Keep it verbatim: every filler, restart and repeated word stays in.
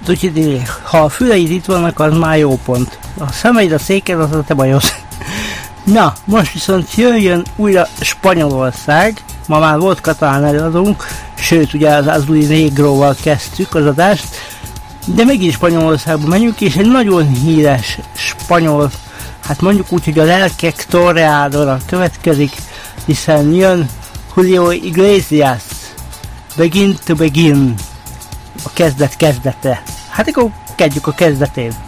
Úgyhogy ha a füleid itt vannak, az már jó pont. A szemeid a széked, az a te bajod. Na, most viszont jöjjön újra Spanyolország. Ma már volt katalán előadónk, sőt ugye az Azuli Negróval kezdtük az adást, de megint Spanyolországba menjünk, és egy nagyon híres spanyol, hát mondjuk úgy, hogy a lelkek torreádora következik, hiszen jön Julio Iglesias, Begin to Begin, a kezdet kezdete. Hát akkor kezdjük a kezdetén.